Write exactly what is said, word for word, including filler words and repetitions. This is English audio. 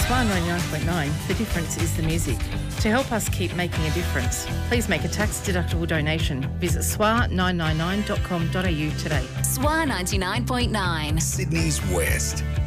S W A ninety-nine point nine, the difference is the music. To help us keep making a difference, please make a tax-deductible donation. Visit S W A nine nine nine dot com dot a u today. S W A ninety-nine point nine. Sydney's West.